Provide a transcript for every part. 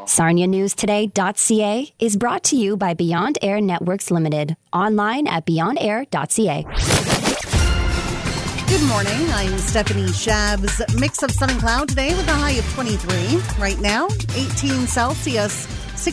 SarniaNewsToday.ca is brought to you by Beyond Air Networks Limited. Online at beyondair.ca. Good morning. I'm Stephanie Shabs. Mix of sun and cloud today with a high of 23. Right now, 18 Celsius,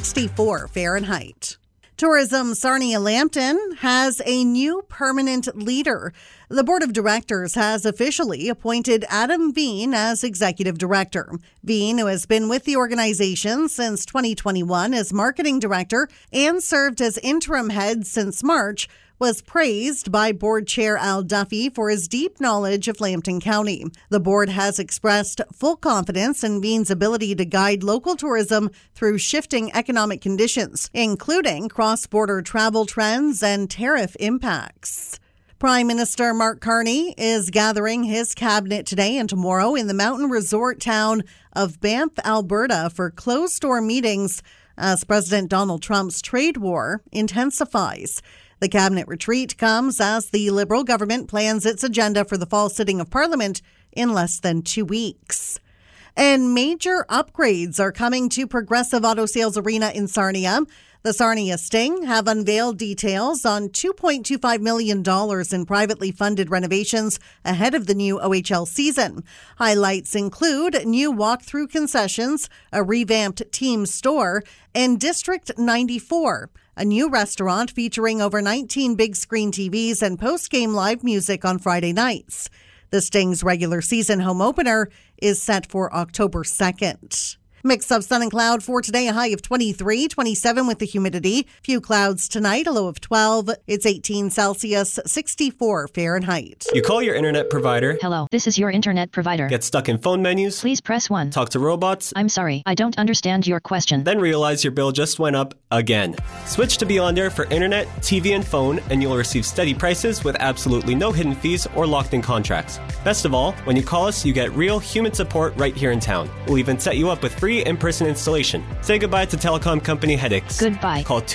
64 Fahrenheit. Tourism Sarnia Lambton has a new permanent leader. The board of directors has officially appointed Adam Bean as executive director. Bean, who has been with the organization since 2021 as marketing director and served as interim head since March, was praised by board chair Al Duffy for his deep knowledge of Lambton County. The board has expressed full confidence in Bean's ability to guide local tourism through shifting economic conditions, including cross-border travel trends and tariff impacts. Prime Minister Mark Carney is gathering his cabinet today and tomorrow in the mountain resort town of Banff, Alberta, for closed-door meetings as President Donald Trump's trade war intensifies. The cabinet retreat comes as the Liberal government plans its agenda for the fall sitting of Parliament in less than 2 weeks. And major upgrades are coming to Progressive Auto Sales Arena in Sarnia. The Sarnia Sting have unveiled details on $2.25 million in privately funded renovations ahead of the new OHL season. Highlights include new walk-through concessions, a revamped team store, and District 94, a new restaurant featuring over 19 big screen TVs and post-game live music on Friday nights. The Sting's regular season home opener is set for October 2nd. Mix of sun and cloud for today, a high of 23, 27 with the humidity. Few clouds tonight, a low of 12. It's 18 Celsius, 64 Fahrenheit. You call your internet provider. Hello, this is your internet provider. Get stuck in phone menus. Please press 1. Talk to robots. I'm sorry, I don't understand your question. Then realize your bill just went up again. Switch to Beyond Air for internet, TV, and phone, and you'll receive steady prices with absolutely no hidden fees or locked-in contracts. Best of all, when you call us, you get real human support right here in town. We'll even set you up with free in-person installation. Say goodbye to telecom company headaches. Goodbye. Call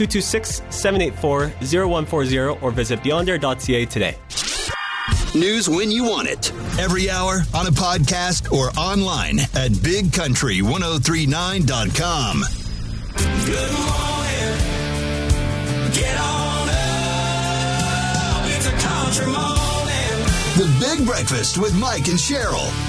226-784-0140 or visit beyondair.ca today. News when you want it. Every hour on a podcast or online at bigcountry1039.com. Good morning. Get on up. It's a country morning. The Big Breakfast with Mike and Cheryl